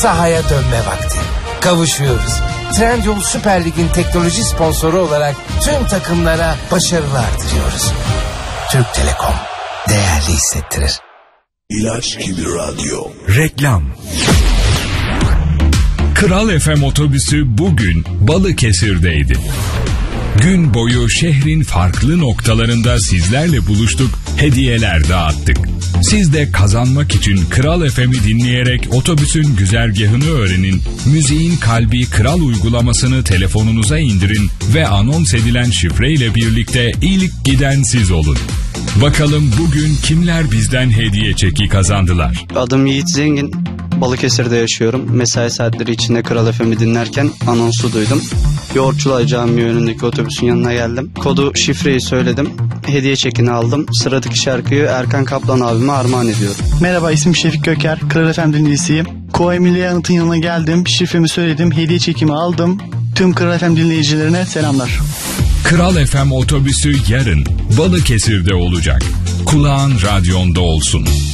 sahaya dönme vakti. Kavuşuyoruz. Trendyol Süper Lig'in teknoloji sponsoru olarak tüm takımlara başarılar diliyoruz. Türk Telekom değerli hissettirir. İlaç gibi radyo. Reklam. Kral FM otobüsü bugün Balıkesir'deydi. Gün boyu şehrin farklı noktalarında sizlerle buluştuk, hediyeler dağıttık. Siz de kazanmak için Kral FM'i dinleyerek otobüsün güzergahını öğrenin, müziğin kalbi Kral uygulamasını telefonunuza indirin ve anons edilen şifreyle birlikte ilk giden siz olun. Bakalım bugün kimler bizden hediye çeki kazandılar? Adım Yiğit Zengin. Balıkesir'de yaşıyorum. Mesai saatleri içinde Kral FM'i dinlerken anonsu duydum. Yoğurtçular Camii önündeki otobüsün yanına geldim. Kodu, şifreyi söyledim. Hediye çekini aldım. Sıradaki şarkıyı Erkan Kaplan abime armağan ediyorum. Merhaba, ismim Şefik Göker. Kral FM dinleyicisiyim. Kuvayi Milliye Anıt'ın yanına geldim. Şifremi söyledim. Hediye çekimi aldım. Tüm Kral FM dinleyicilerine selamlar. Kral FM otobüsü yarın Balıkesir'de olacak. Kulağın radyonda olsun.